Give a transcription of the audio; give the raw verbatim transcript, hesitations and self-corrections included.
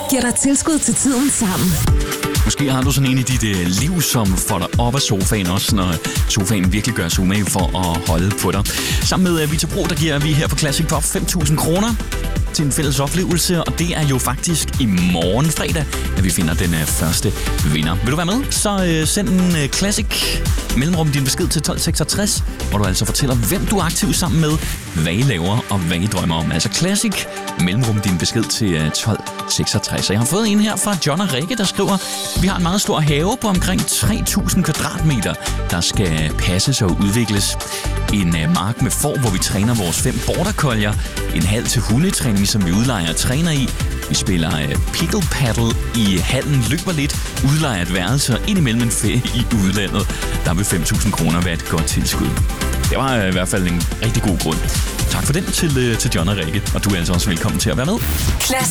giver dig tilskud til tiden sammen. Måske har du sådan en i dit øh, liv, som får dig op af sofaen, også når sofaen virkelig gør sig umage for at holde på dig. Sammen med øh, Vita Pro, der giver vi her på Classic Pop fem tusind kroner til en fælles oplevelse, og det er jo faktisk i morgen fredag, at vi finder den øh, første vinder. Vil du være med? Så øh, send en øh, Classic mellemrum din besked til tolv seksogtres, hvor du altså fortæller, hvem du er aktiv sammen med, hvad I laver og hvad I drømmer om. Altså Classic mellemrum din besked til øh, tolv seksogtres. Jeg har fået en her fra John og Rikke, der skriver: vi har en meget stor have på omkring tre tusind kvadratmeter, der skal passes og udvikles. En uh, mark med får, hvor vi træner vores fem border collier. En hal til hundetræning, som vi udlejer og træner i. Vi spiller uh, pickle paddle i hallen, løber lidt, udlejer et værelse og indimellem en ferie i udlandet. Der vil fem tusind kroner være et godt tilskud. Det var uh, i hvert fald en rigtig god grund. Tak for den til, uh, til John og Rikke, og du er altså også velkommen til at være med.